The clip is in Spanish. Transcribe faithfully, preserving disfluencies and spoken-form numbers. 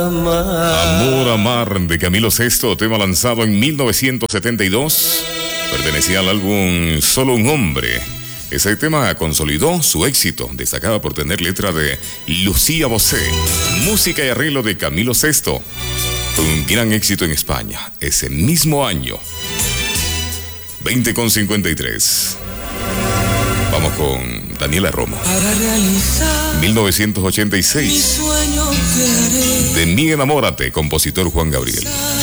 Amor, amar de Camilo Sesto, tema lanzado en mil novecientos setenta y dos, pertenecía al álbum Solo un hombre. Ese tema consolidó su éxito, destacaba por tener letra de Lucía Bosé, música y arreglo de Camilo Sesto. Fue un gran éxito en España ese mismo año. veinte con cincuenta y tres. Vamos con Daniela Romo. Para realizar mil novecientos ochenta y seis. mi sueño que haré. De mí enamórate, compositor Juan Gabriel.